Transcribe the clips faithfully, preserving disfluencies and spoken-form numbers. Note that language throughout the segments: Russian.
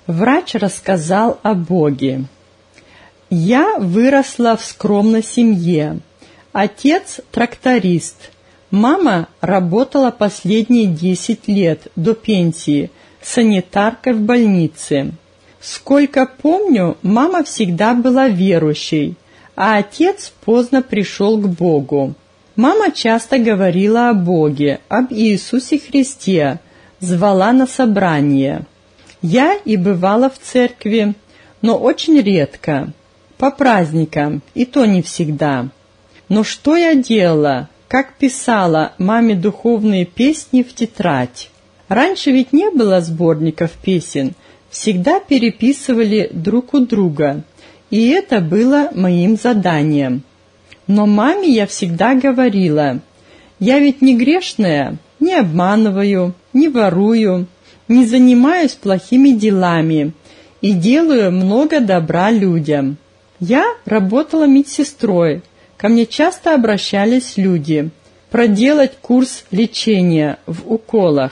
Врач рассказал о Боге. Я выросла в скромной семье. Отец – тракторист. Мама работала последние десять лет до пенсии санитаркой в больнице. Сколько помню, мама всегда была верующей, а отец поздно пришел к Богу. Мама часто говорила о Боге, об Иисусе Христе, звала на собрания. Я и бывала в церкви, но очень редко, по праздникам, и то не всегда. Но что я делала, как писала маме духовные песни в тетрадь? Раньше ведь не было сборников песен, всегда переписывали друг у друга, и это было моим заданием. Но маме я всегда говорила: я ведь не грешная, не обманываю, не ворую, не занимаюсь плохими делами и делаю много добра людям. Я работала медсестрой, ко мне часто обращались люди проделать курс лечения в уколах.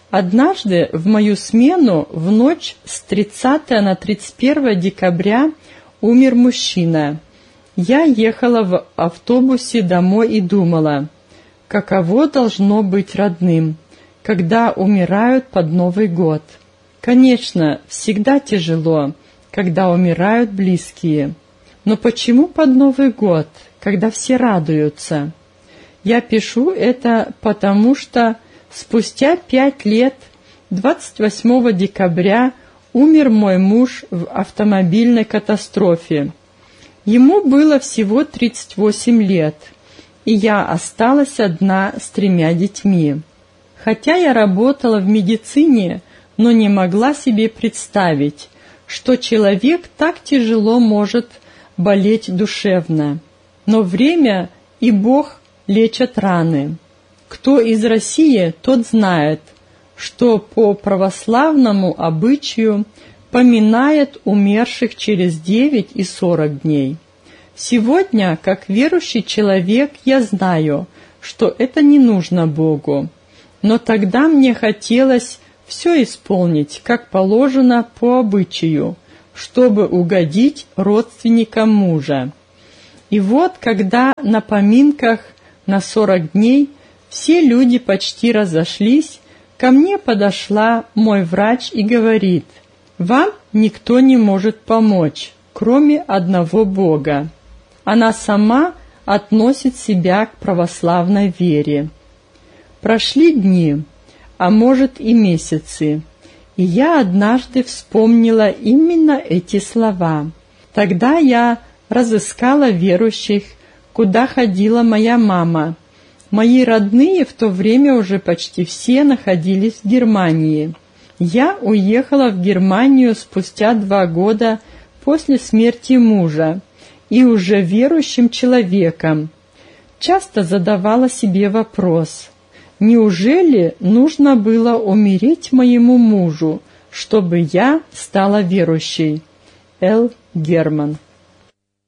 Однажды в мою смену в ночь с тридцатого на тридцать первое декабря умер мужчина. Я ехала в автобусе домой и думала, каково должно быть родным, когда умирают под Новый год. Конечно, всегда тяжело, когда умирают близкие. Но почему под Новый год, когда все радуются? Я пишу это потому, что спустя пять лет, двадцать восьмого декабря, умер мой муж в автомобильной катастрофе. Ему было всего тридцать восемь лет, и я осталась одна с тремя детьми. Хотя я работала в медицине, но не могла себе представить, что человек так тяжело может болеть душевно. Но время и Бог лечат раны. Кто из России, тот знает, что по православному обычаю поминает умерших через девять и сорок дней. Сегодня, как верующий человек, я знаю, что это не нужно Богу. Но тогда мне хотелось все исполнить, как положено по обычаю, чтобы угодить родственникам мужа. И вот, когда на поминках на сорок дней все люди почти разошлись, ко мне подошла мой врач и говорит: «Вам никто не может помочь, кроме одного Бога». Она сама относит себя к православной вере. Прошли дни, а может и месяцы, и я однажды вспомнила именно эти слова. Тогда я разыскала верующих, куда ходила моя мама. Мои родные в то время уже почти все находились в Германии. Я уехала в Германию спустя два года после смерти мужа и уже верующим человеком. Часто задавала себе вопрос: неужели нужно было умереть моему мужу, чтобы я стала верующей? Эл Герман.